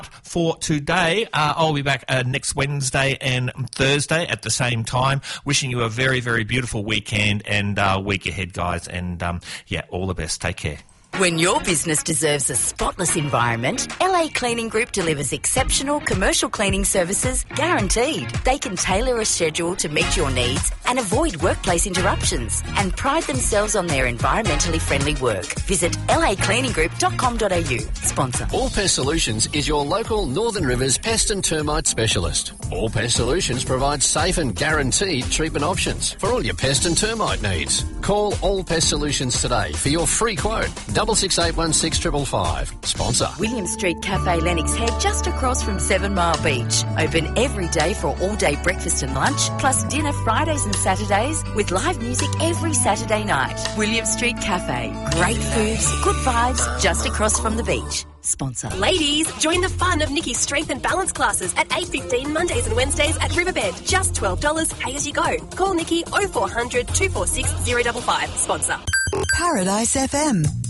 for today. I'll be back next Wednesday and Thursday at the same time. Wishing you a very, very beautiful weekend and week ahead, guys. And, all the best. Take care. When your business deserves a spotless environment, LA Cleaning Group delivers exceptional commercial cleaning services guaranteed. They can tailor a schedule to meet your needs and avoid workplace interruptions and pride themselves on their environmentally friendly work. Visit lacleaninggroup.com.au. Sponsor. All Pest Solutions is your local Northern Rivers pest and termite specialist. All Pest Solutions provides safe and guaranteed treatment options for all your pest and termite needs. Call All Pest Solutions today for your free quote. 66816555. Sponsor. William Street Cafe Lennox Head, just across from 7 Mile Beach. Open every day for all-day breakfast and lunch, plus dinner Fridays and Saturdays, with live music every Saturday night. William Street Cafe. Great foods, good vibes, just across from the beach. Sponsor. Ladies, join the fun of Nikki's strength and balance classes at 8:15 Mondays and Wednesdays at Riverbed. Just $12, pay as you go. Call Nikki 0400 246 055. Sponsor. Paradise FM.